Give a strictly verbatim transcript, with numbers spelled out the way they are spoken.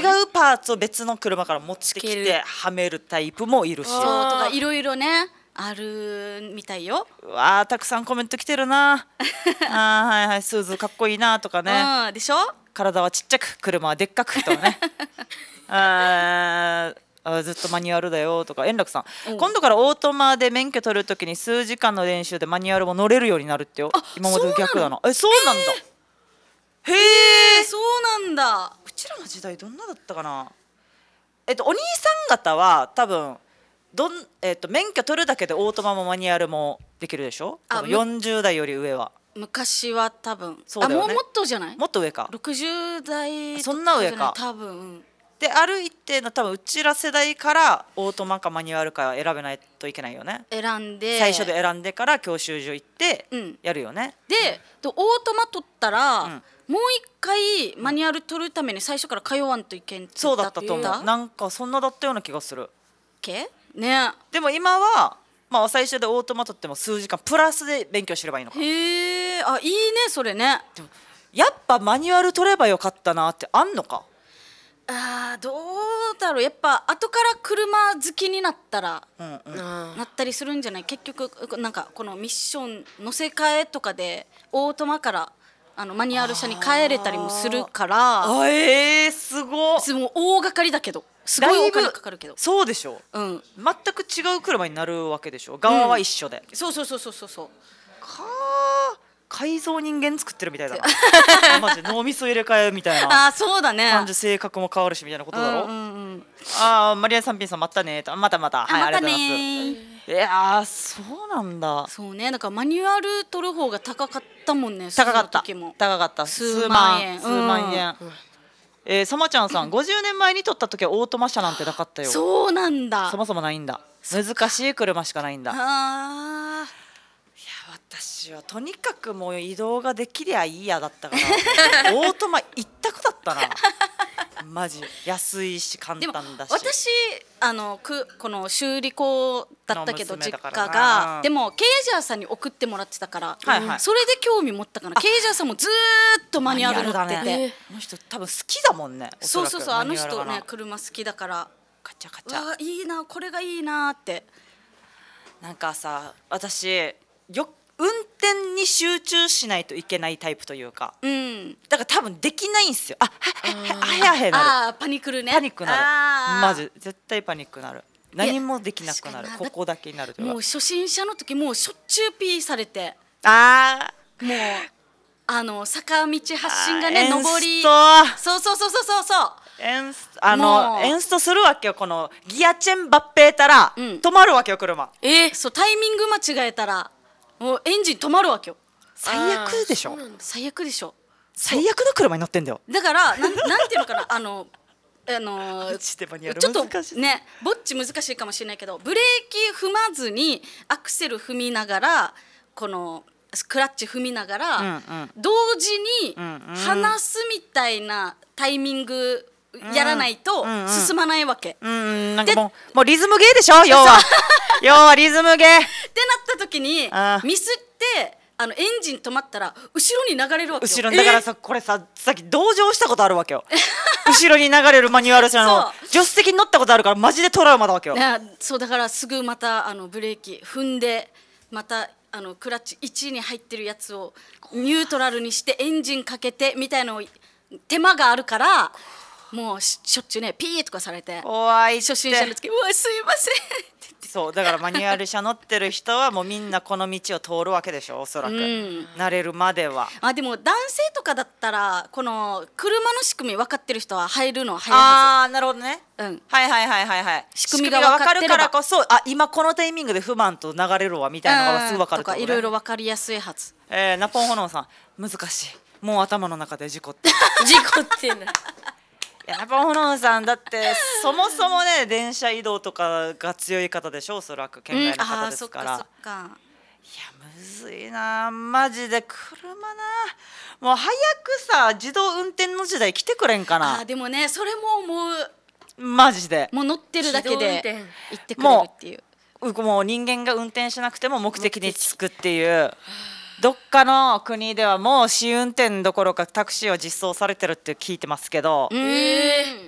うパーツを別の車から持ってきてはめるタイプもいるし、そうとかいろいろねあるみたいよ。 うわーたくさんコメント来てるなあはいはいスーズかっこいいなとかね、 うん、でしょ。 体はちっちゃく車はでっかくとかねああずっとマニュアルだよとか。円楽さん、うん、今度からオートマで免許取るときに数時間の練習でマニュアルも乗れるようになるってよ。今まで逆だな。えそうなんだ。へえ、 えー、そうなんだ。 うちらの時代どんなだったかな。えっとお兄さん方は多分どん、えっと、免許取るだけでオートマもマニュアルもできるでしょ。よんじゅう代より上は。昔は多分そうだよね。 あもうもっとじゃない。 もっと上か。 ろくじゅう代そんな上か多分。 である一定の多分うちら世代からオートマかマニュアルか選べないといけないよね。 選んで最初で選んでから教習所行ってやるよね。 うん、でオートマ取ったら、うん、もう一回マニュアル取るために最初から通わんといけんってそうだったと思う。なんかそんなだったような気がするけね。 でも今はまあ最初でオートマ取っても数時間プラスで勉強すればいいのか。 へえ、あいいねそれね。 でもやっぱマニュアル取ればよかったなってあんのか。 あどうだろう。やっぱ後から車好きになったら、うんうん、なったりするんじゃない。結局なんかこのミッション乗せ替えとかでオートマからあのマニュアル車に変えれたりもするから。 あえー、すごい。 もう大掛かりだけどすごいお金かかるけど。 そうでしょ、うん、全く違う車になるわけでしょ。側は一緒で、 うん、そうそうそうそうそうそう。 か改造人間作ってるみたいだなマジで脳みそ入れ替えみたいな。 あそうだね。 感じ性格も変わるしみたいなことだろ。うんうんうん、あマリアンさんピンさんまたねまたまたはいありがとうございます。いやそうなんだ。 そうね。だからマニュアル取る方が高かったもんね。 高かった高かった数万円数万円、うんえー、さまちゃんさんごじゅうねんまえに取った時はオートマ車なんてなかったよ。 そうなんだ。 そもそもないんだ。難しい車しかないんだ。 あいや私はとにかくもう移動ができりゃいいやだったからオートマ一択だったなマジ安いし簡単だし。 私あのくこの修理工だったけど実家がでもケイジャーさんに送ってもらってたから、はいはい、それで興味持ったから。ケイジャーさんもずっとマニュアル乗ってて、ね、 あの人多分好きだもんね。 そうそうそうあの人ね車好きだからカチャカチャわいいなこれがいいなって。 なんかさ私よ運転に集中しないといけないタイプというか、うん、だから多分できないんですよ。あはへはへなる。 あパニクるね。 パニックなる。マジ絶対パニックなる。何もできなくなる。ここだけになるというか。 もう初心者の時もうしょっちゅうピーされて。 ああもうあの坂道発進がね上り。そうそうそうそうそうそう。 エンスあのエンストするわけよ。このギアチェンバッペーたら、うん、止まるわけよ車。 えー、そうタイミング間違えたらもうエンジン止まるわけよ。 最悪でしょ。 最悪でしょ。 最悪の車に乗ってんだよ。 だからなんなんていうのかなあのあのー、ちょっとねぼっち難しいかもしれないけどブレーキ踏まずにアクセル踏みながらこのクラッチ踏みながら、うんうん、同時に離すみたいなタイミングやらないと進まないわけ。 うんうん、なんかもう、もうリズムゲーでしょ要は要はリズムゲーってなった時にミスってあのエンジン止まったら後ろに流れるわけよ。 後ろにだからさ、これささっき同乗したことあるわけよ後ろに流れるマニュアル車の助手席に乗ったことあるからマジでトラウマだわけよ。 そうだからすぐまたあのブレーキ踏んでまたあのクラッチいちに入ってるやつをニュートラルにしてエンジンかけてみたいなの手間があるからもう し, しょっちゅうねピーとかされて怖いって初心者の時うわすいませんって言ってそうだからマニュアル車乗ってる人はもうみんなこの道を通るわけでしょおそらく、うん、慣れるまでは。 あでも男性とかだったらこの車の仕組み分かってる人は入るの早いはず。 ああなるほどね、うん、はいはいはいはいはい仕組みが分かるからこそあ今このタイミングで不満と流れるわみたいなのがすぐ分かるってことね。 とかいろいろ分かりやすいはず。 えー、ナポンホノンさん難しいもう頭の中で事故って事故ってないいやナポンホノンさんだってそもそもね電車移動とかが強い方でしょおそらく県外の方ですから、うん、あそっかそっか。いやむずいなマジで車なもう早くさ自動運転の時代来てくれんかな。 あでもねそれも思うマジでもう乗ってるだけで行ってくれるっていうもう、もう人間が運転しなくても目的に着くっていうどっかの国ではもう試運転どころかタクシーは実装されてるって聞いてますけど、えー、